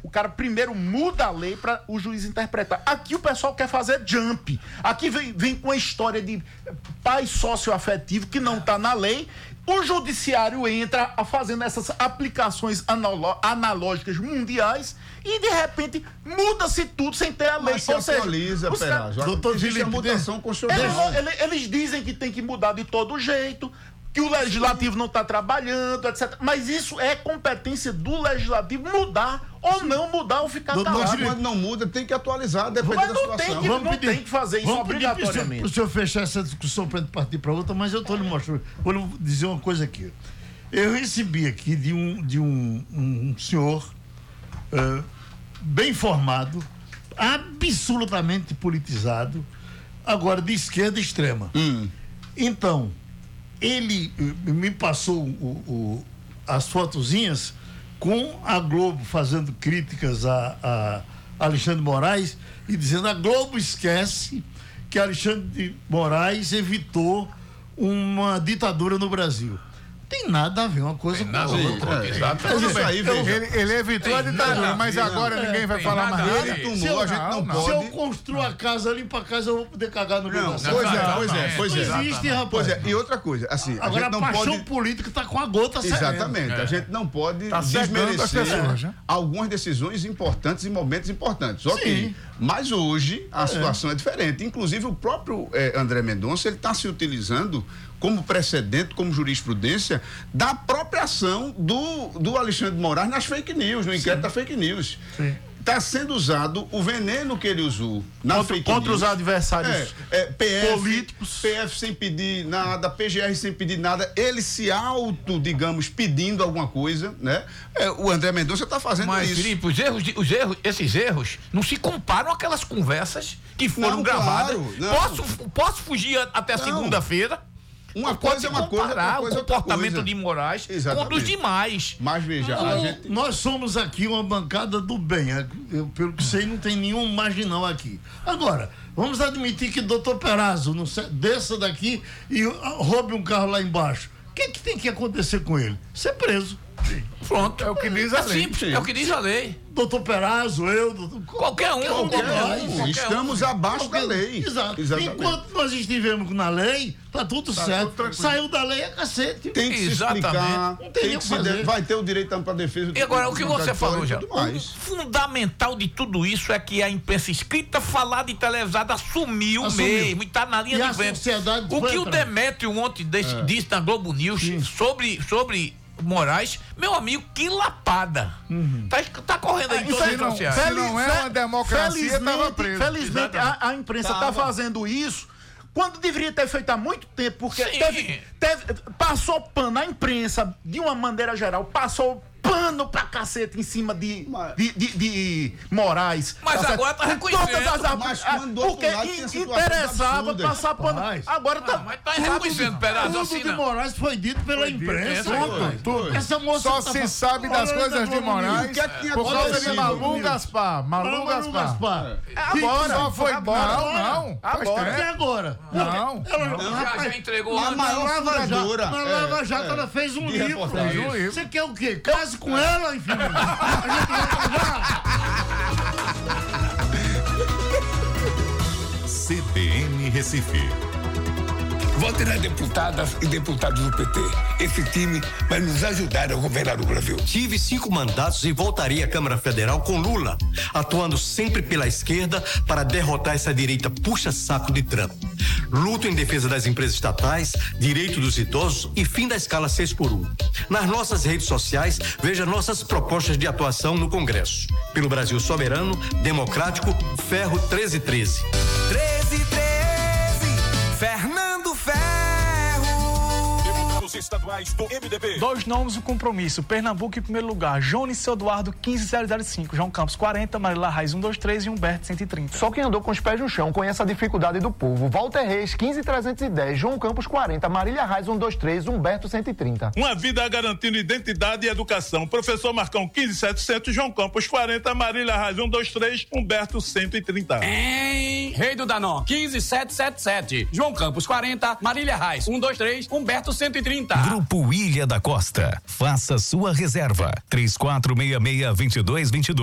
O cara primeiro muda a lei para o juiz interpretar. Aqui o pessoal quer fazer jump. Aqui vem com a história de pai socioafetivo que não está na lei. O judiciário entra fazendo essas aplicações analógicas mundiais e, de repente, muda-se tudo sem ter a lei. Mas se atualiza, Perazzo. Doutor Existe a mutação constitucional. Eles dizem que tem que mudar de todo jeito, que o legislativo não está trabalhando, etc. Mas isso é competência do legislativo mudar ou não mudar ou ficar calado. Mas quando não muda, tem que atualizar, dependendo da situação. Tem que fazer isso obrigatoriamente. Para o senhor fechar essa discussão para partir para outra, mas eu estou lhe mostrando. Vou dizer uma coisa aqui. Eu recebi aqui de um senhor bem formado, absolutamente politizado, agora de esquerda extrema. Então, ele me passou as fotozinhas com a Globo fazendo críticas a Alexandre de Moraes e dizendo: a Globo esquece que Alexandre de Moraes evitou uma ditadura no Brasil. Tem nada a ver uma coisa com a outra. Exatamente. Ele evitou a ditadura, mas agora ninguém vai falar mais dele. Ele tomou, a gente não pode. Se eu construo a casa, limpo a casa, eu vou poder cagar no meio da sala. Pois é. Não existe, rapaz. Pois é, e outra coisa, assim, agora a gente não a paixão pode... política está com a gota serena. Exatamente, a gente não pode desmerecer algumas decisões importantes e momentos importantes. Ok, mas hoje a situação é diferente. Inclusive o próprio André Mendonça, ele está se utilizando como precedente, como jurisprudência da própria ação do Alexandre de Moraes nas fake news, no inquérito da fake news. Está sendo usado o veneno que ele usou contra os adversários políticos. PF sem pedir nada, PGR sem pedir nada, ele se digamos, pedindo alguma coisa, né? O André Mendonça está fazendo isso. Mas, Felipe, esses erros não se comparam àquelas conversas que foram gravadas. Posso fugir até segunda-feira? Uma coisa é uma coisa, outra coisa o comportamento de Moraes com os demais. Mas veja, nós somos aqui uma bancada do bem. Eu, pelo que sei, não tem nenhum marginal aqui. Agora, vamos admitir que o doutor Perazzo desça daqui e roube um carro lá embaixo. O que tem que acontecer com ele? Ser preso. Pronto. É o que diz a lei. Simples, é o que diz a lei. Doutor Perazzo, qualquer um. Estamos abaixo da lei. Exato. Enquanto nós estivemos na lei, tá tudo certo. Saiu da lei é cacete. Tem que se explicar. Não tem que vai ter o direito para defesa. E agora, o que você falou já? O fundamental de tudo isso é que a imprensa escrita, falada e televisada assumiu mesmo. E tá na linha de frente. O que o Demétrio ontem disse na Globo News sobre Moraes, meu amigo, que lapada. Tá correndo aí todas as redes sociais. Se não é uma democracia, estava preso. Felizmente, a imprensa está fazendo isso quando deveria ter feito há muito tempo, porque passou pano, a imprensa, de uma maneira geral, passou pano pra cacete em cima de Moraes. Mas agora tá reconhecendo. Mas quando porque interessava passar pano. Agora tá. Mas tá reconhecendo, Perazzo, assim de Moraes foi dito pela imprensa. Tudo. Essa moça só se sabe das coisas de Moraes por causa de Malu Gaspar. Agora. Só foi. Não. Agora. E agora? Não. Já entregou a maior fundadora. Na Lava Jato ela fez um livro. Você quer o quê? Case com ela, enfim. CBN Recife. Vote nas deputadas e deputados do PT. Esse time vai nos ajudar a governar o Brasil. Tive 5 mandatos e voltaria à Câmara Federal com Lula, atuando sempre pela esquerda para derrotar essa direita puxa-saco de Trump. Luto em defesa das empresas estatais, direito dos idosos e fim da escala 6x1. Nas nossas redes sociais, veja nossas propostas de atuação no Congresso. Pelo Brasil soberano, democrático, Ferro 1313. 1313, Fernando Ferro. Deputados estaduais do MDB. 2 nomes do compromisso. Pernambuco em primeiro lugar. Jones Eduardo 15005. João Campos 40. Marila Raiz 123 e Humberto 130. Só quem andou com os pés no chão conhece a dificuldade do povo. Walter Reis 15310. João Campos 40. Marília Raiz 123. Humberto 130. Uma vida garantindo identidade e educação. Professor Marcão 15700. João Campos 40. Marília Raiz 123. Humberto 130. Rei do Danó 15777. João Campos 40. Marília Raiz 123. Humberto 130. Grupo Ilha da Costa. Faça sua reserva. 3466-2222.